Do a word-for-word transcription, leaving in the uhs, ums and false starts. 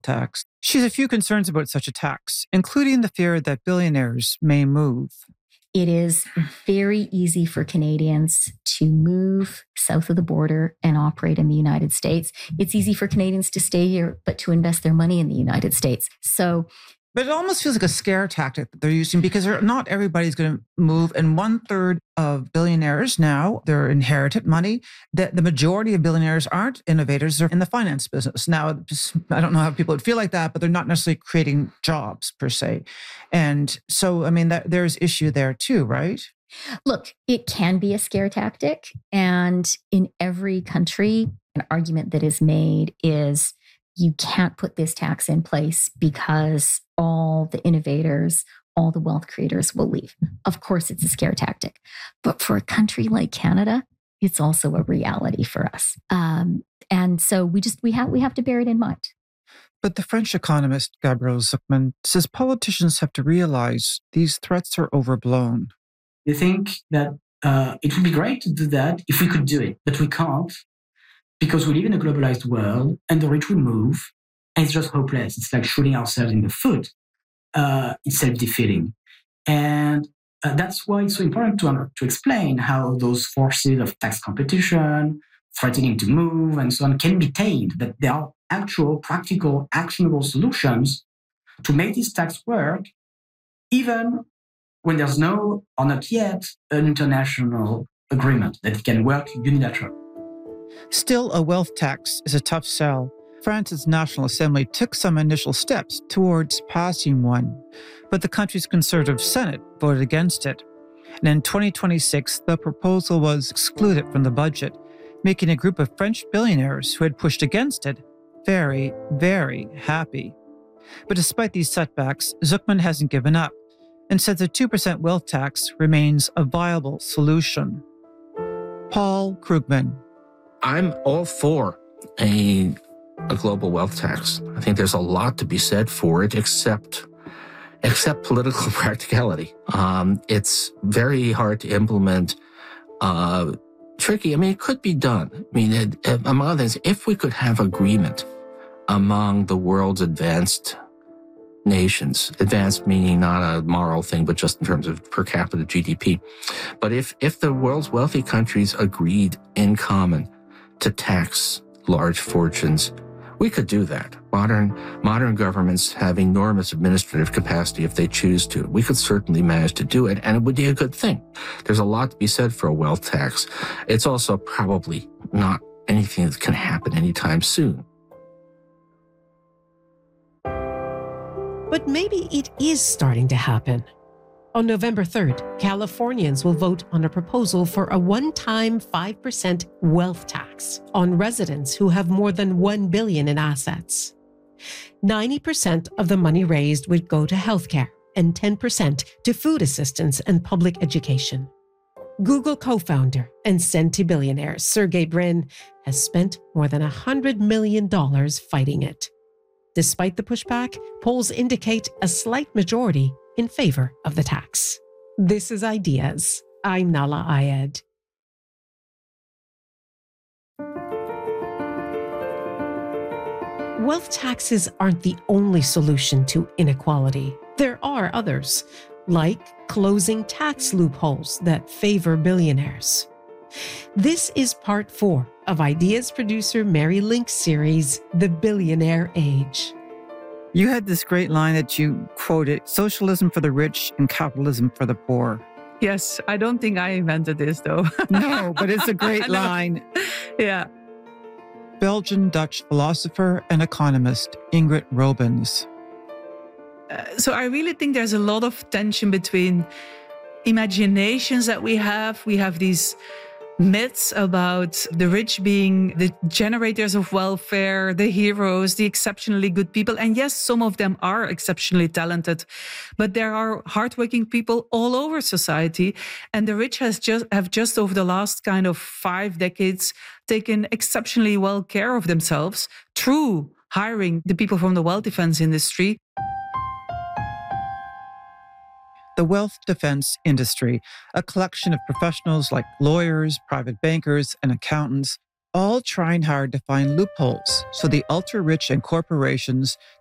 tax. She has a few concerns about such a tax, including the fear that billionaires may move. It is very easy for Canadians to move south of the border and operate in the United States. It's easy for Canadians to stay here, but to invest their money in the United States. So, but it almost feels like a scare tactic that they're using, because not everybody's going to move. And one third of billionaires now, they're inherited money. That the majority of billionaires aren't innovators. They're in the finance business. Now, I don't know how people would feel like that, but they're not necessarily creating jobs per se. And so, I mean, that, there's issue there too, right? Look, it can be a scare tactic. And in every country, an argument that is made is you can't put this tax in place because all the innovators, all the wealth creators will leave. Of course, it's a scare tactic. But for a country like Canada, it's also a reality for us. Um, and so we just, we have, we have to bear it in mind. But the French economist, Gabriel Zucman, says politicians have to realize these threats are overblown. They think that uh, it would be great to do that if we could do it, but we can't, because we live in a globalized world and the rich will move, and it's just hopeless. It's like shooting ourselves in the foot. Uh, it's self-defeating. And uh, that's why it's so important to, to explain how those forces of tax competition, threatening to move, and so on can be tamed, that there are actual, practical, actionable solutions to make this tax work, even when there's no, or not yet, an international agreement that it can work unilaterally. Still, a wealth tax is a tough sell. France's National Assembly took some initial steps towards passing one, but the country's Conservative Senate voted against it. And in twenty twenty-six, the proposal was excluded from the budget, making a group of French billionaires who had pushed against it very, very happy. But despite these setbacks, Zucman hasn't given up and said the two percent wealth tax remains a viable solution. Paul Krugman. I'm all for a, a global wealth tax. I think there's a lot to be said for it, except except political practicality. Um, it's very hard to implement. Uh, tricky. I mean, it could be done. I mean, it, it, among other things, if we could have agreement among the world's advanced nations, advanced meaning not a moral thing, but just in terms of per capita G D P. But if if the world's wealthy countries agreed in common to tax large fortunes, we could do that. Modern modern governments have enormous administrative capacity if they choose to. We could certainly manage to do it, and it would be a good thing. There's a lot to be said for a wealth tax. It's also probably not anything that can happen anytime soon. But maybe it is starting to happen. On November third, Californians will vote on a proposal for a one-time five percent wealth tax on residents who have more than one billion dollars in assets. ninety percent of the money raised would go to healthcare and ten percent to food assistance and public education. Google co-founder and centibillionaire Sergey Brin has spent more than one hundred million dollars fighting it. Despite the pushback, polls indicate a slight majority in favor of the tax. This is Ideas. I'm Nahlah Ayed. Wealth taxes aren't the only solution to inequality. There are others, like closing tax loopholes that favor billionaires. This is part four of Ideas producer Mary Link's series, The Billionaire Age. You had this great line that you quoted, socialism for the rich and capitalism for the poor. Yes, I don't think I invented this, though. No, but it's a great line. Yeah. Belgian-Dutch philosopher and economist Ingrid Robins. Uh, so I really think there's a lot of tension between imaginations that we have. We have these myths about the rich being the generators of welfare, the heroes, the exceptionally good people. And yes, some of them are exceptionally talented, but there are hardworking people all over society. And the rich has just have just over the last kind of five decades taken exceptionally well care of themselves through hiring the people from the wealth defense industry. The wealth defense industry, a collection of professionals like lawyers, private bankers, and accountants, all trying hard to find loopholes so the ultra-rich and corporations